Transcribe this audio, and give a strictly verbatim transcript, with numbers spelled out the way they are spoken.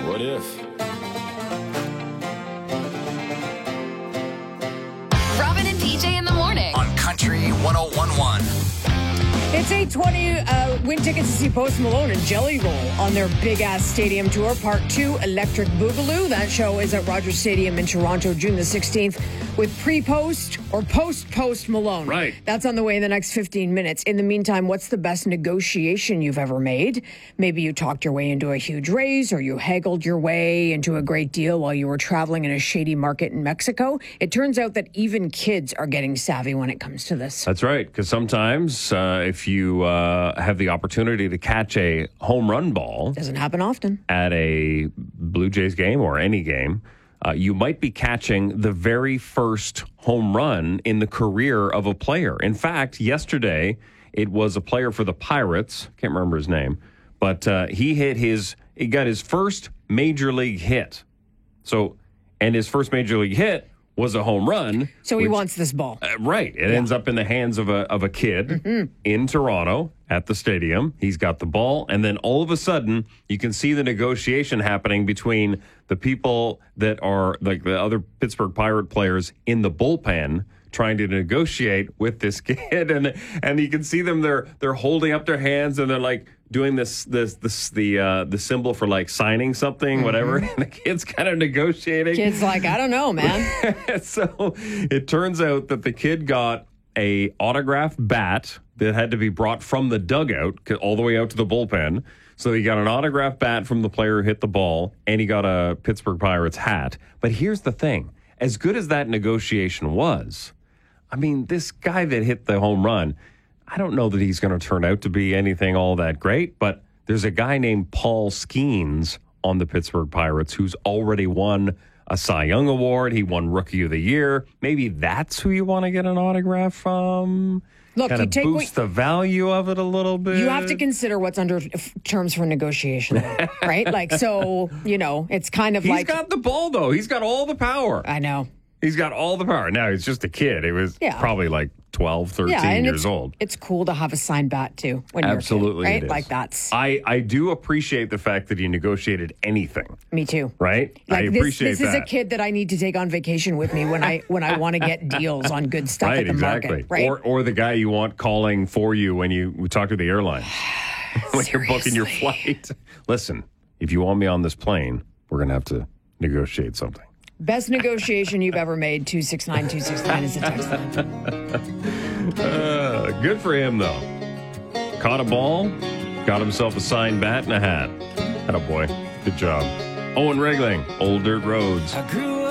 What if? Robin and D J in the morning. On Country one oh one point one. It's eight twenty. Uh, win tickets to see Post Malone and Jelly Roll on their big-ass stadium tour, Part two, Electric Boogaloo. That show is at Rogers Stadium in Toronto, June the sixteenth, with pre-post or post-post Malone. Right. That's on the way in the next fifteen minutes. In the meantime, what's the best negotiation you've ever made? Maybe you talked your way into a huge raise, or you haggled your way into a great deal while you were traveling in a shady market in Mexico. It turns out that even kids are getting savvy when it comes to this. That's right, because sometimes uh, if you uh, have the opportunity to catch a home run ball Doesn't happen often. at a Blue Jays game or any game, uh, you might be catching the very first home run in the career of a player. In fact, yesterday, it was a player for the Pirates. Can't remember his name, but uh, he hit his, he got his first major league hit. So, and his first major league hit was a home run. So he which, wants this ball. Uh, right. It yeah. ends up in the hands of a of a kid mm-hmm. in Toronto at the stadium. He's got the ball, and then all of a sudden, you can see the negotiation happening between the people that are like the other Pittsburgh Pirate players in the bullpen trying to negotiate with this kid, and and you can see them. They're they're holding up their hands, and they're like doing this this this the uh, the symbol for like signing something, mm-hmm. whatever. And the kid's kind of negotiating. Kid's like, I don't know, man. So it turns out that the kid got a autographed bat that had to be brought from the dugout all the way out to the bullpen. So he got an autographed bat from the player who hit the ball, and he got a Pittsburgh Pirates hat. But here's the thing: as good as that negotiation was, I mean, this guy that hit the home run, I don't know that he's going to turn out to be anything all that great, but there's a guy named Paul Skeens on the Pittsburgh Pirates who's already won a Cy Young Award. He won Rookie of the Year. Maybe that's who you want to get an autograph from. Look, kind you of take boost what, the value of it a little bit. You have to consider what's under f- terms for negotiation, right? Like, so, you know, it's kind of He's like... He's got the ball, though. He's got all the power. I know. He's got all the power. Now, he's just a kid. He was yeah. probably like twelve, thirteen yeah, and years it's, old. It's cool to have a signed bat, too, when Absolutely you're a kid, right? It is. Like, that's... I, I do appreciate the fact that he negotiated anything. Me too. Right? Like, I this, appreciate this that. This is a kid that I need to take on vacation with me when I when I want to get deals on good stuff right, at the exactly. market. Right, Or, or the guy you want calling for you when you talk to the airline. When you're booking your flight. Listen, if you want me on this plane, we're going to have to negotiate something. Best negotiation you've ever made, two six nine two six nine is the text line. uh, good for him, though. Caught a ball, got himself a signed bat and a hat. Attaboy. Good job. Owen Regling, Old Dirt Roads.